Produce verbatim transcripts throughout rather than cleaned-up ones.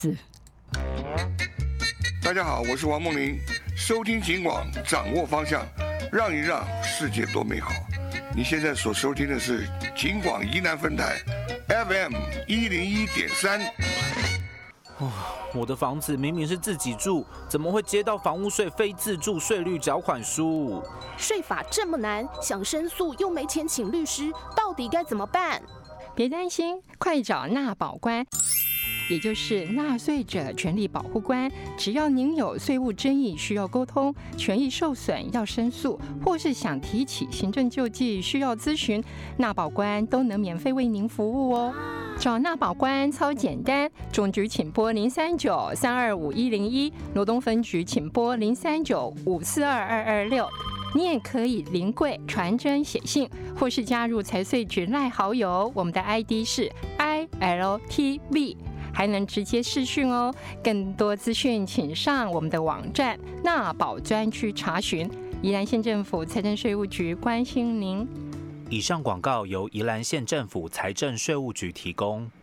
大家好，我是王梦麟，收听警广，掌握方向，让一让，世界多美好。你现在所收听的是警广宜兰分台 F M 一零一点三。 哦，我的房子明明是自己住，怎么会接到房屋税非自住税率缴款书？ 税法这么难，想申诉又没钱请律师，到底该怎么办？ 别担心，快找纳保官，也就是纳税者权利保护官。只要您有税务争议需要沟通，权益受损要申诉，或是想提起行政救济需要咨询，纳保官都能免费为您服务哦。找纳保官超简单，中局请拨零三九三二五一零一，罗东分局请拨零三九五四二二二六。你也可以临柜传真写信，或是加入财税局赖好友，我们的 I D 是 I L T V， 还能直接视讯哦。更多资讯请上我们的网站纳保专区查询。宜兰县政府财政税务局关心您。 以上广告由宜兰县政府财政税务局提供。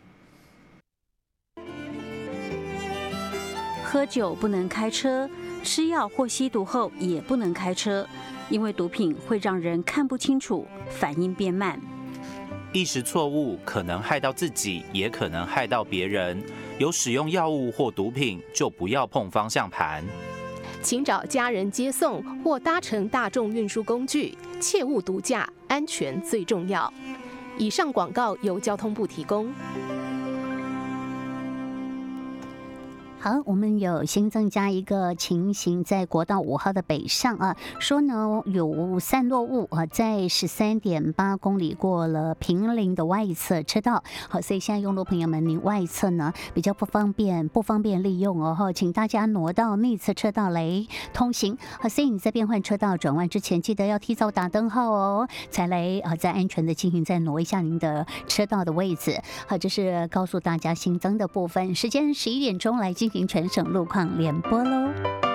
喝酒不能开车，吃药或吸毒后也不能开车，因为毒品会让人看不清楚，反应变慢。 一时错误可能害到自己，也可能害到别人。有使用药物或毒品，就不要碰方向盘。 请找家人接送或搭乘大众运输工具，切勿毒驾，安全最重要。以上广告由交通部提供。 好，我们有新增加一个情形，在国道五号的北上啊，说呢有散落物啊，在十三点八公里过了平林的外侧车道。好，所以现在用路朋友们，您外侧呢比较不方便，不方便利用哦，请大家挪到内侧车道来通行。好，所以你在变换车道转弯之前，记得要提早打灯号哦，才来啊，再安全的进行再挪一下您的车道的位置。好，这是告诉大家新增的部分。时间十一点钟来进行全省路况联播喽。